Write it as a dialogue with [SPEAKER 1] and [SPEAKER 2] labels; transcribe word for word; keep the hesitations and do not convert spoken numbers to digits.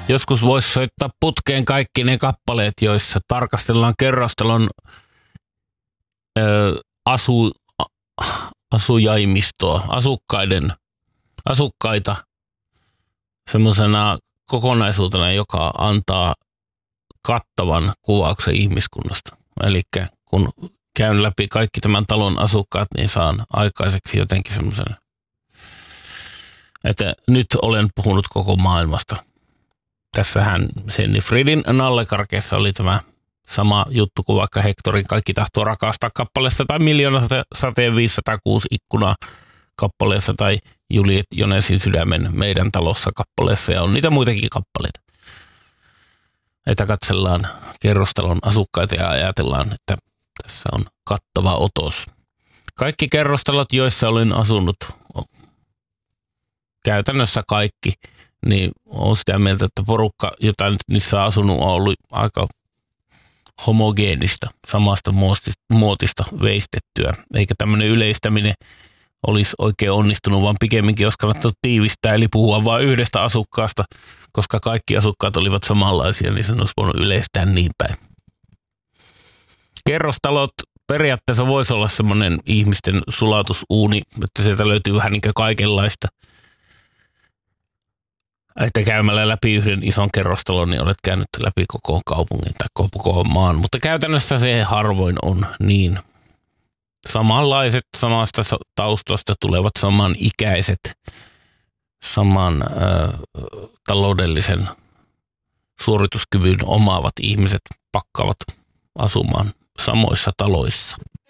[SPEAKER 1] Joskus voisi soittaa putkeen kaikki ne kappaleet, joissa tarkastellaan kerrostalon ö, asu, asujaimistoa, asukkaiden, asukkaita semmoisena kokonaisuutena, joka antaa kattavan kuvauksen ihmiskunnasta. Eli kun käyn läpi kaikki tämän talon asukkaat, niin saan aikaiseksi jotenkin semmoisen, että nyt olen puhunut koko maailmasta. Tässähän Siegfriedin Nallekarkeessa oli tämä sama juttu kuin vaikka Hektorin Kaikki tahtoo rakastaa kappaleessa tai Miljoona sateen viisisataakuusi ikkunaa kappaleessa tai Juliet Jonesin sydämen Meidän talossa kappaleessa ja on niitä muitakin kappaleita. Että katsellaan kerrostalon asukkaita ja ajatellaan, että tässä on kattava otos. Kaikki kerrostalot, joissa olen asunut, käytännössä kaikki, niin olen sitä mieltä, että porukka, jota nyt niissä on asunut, on ollut aika homogeenista, samasta muotista veistettyä. Eikä tämmöinen yleistäminen olisi oikein onnistunut, vaan pikemminkin olisi kannattanut tiivistää, eli puhua vain yhdestä asukkaasta, koska kaikki asukkaat olivat samanlaisia, niin sen olisi voinut yleistää niin päin. Kerrostalot periaatteessa voisi olla semmoinen ihmisten sulatusuuni, että sieltä löytyy vähän niin kuin kaikenlaista. Että käymällä läpi yhden ison kerrostalon, niin olet käynyt läpi koko kaupungin tai koko maan. Mutta käytännössä se harvoin on niin. Samanlaiset, samasta taustasta tulevat samanikäiset, saman ö, taloudellisen suorituskyvyn omaavat ihmiset pakkaavat asumaan samoissa taloissa.